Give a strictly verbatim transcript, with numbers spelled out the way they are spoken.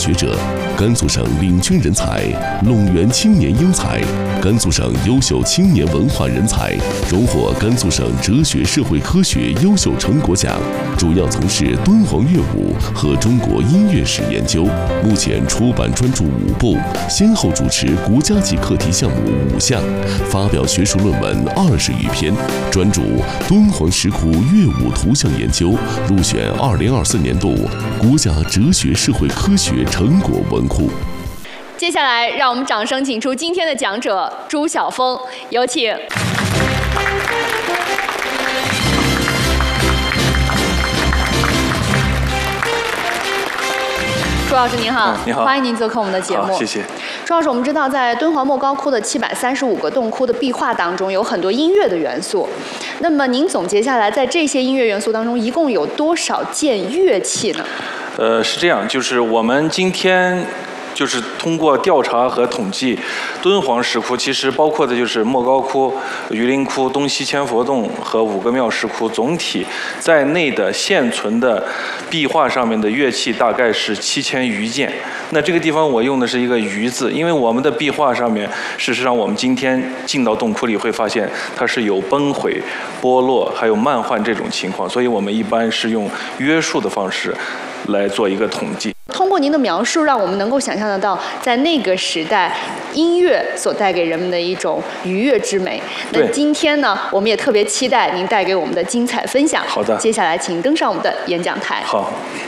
学者，甘肃省领军人才，陇源青年英才，甘肃省优秀青年文化人才，荣获甘肃省哲学社会科学优秀成果奖。主要从事敦煌乐舞和中国音乐史研究，目前出版专著五部，先后主持国家级课题项目五项，发表学术论文二十余篇，专著《敦煌石窟乐舞图像研究》入选二零二四年度国家哲学社会科学成果文库。 接下来，让我们掌声请出今天的讲者朱晓峰，有请。朱老师您好， 嗯、你好， 欢迎您做客我们的节目。 谢谢。 朱老师，我们知道在敦煌莫高窟的七百三十五个洞窟的壁画当中，有很多音乐的元素。那么您总结下来，在这些音乐元素当中，一共有多少件乐器呢？ 呃，是这样，就是我们今天。就是通过调查和统计，敦煌石窟其实包括的就是莫高窟、榆林窟、东西千佛洞和五个庙石窟，总体在内的现存的壁画上面的乐器大概是七千余件。那这个地方我用的是一个余字，因为我们的壁画上面，事实上我们今天进到洞窟里会发现它是有崩毁、剥落还有漫画这种情况，所以我们一般是用约数的方式来做一个统计。 通过您的描述，让我们能够想象得到，在那个时代，音乐所带给人们的一种愉悦之美。那今天呢，我们也特别期待您带给我们的精彩分享。 好的， 接下来请登上我们的演讲台。 好。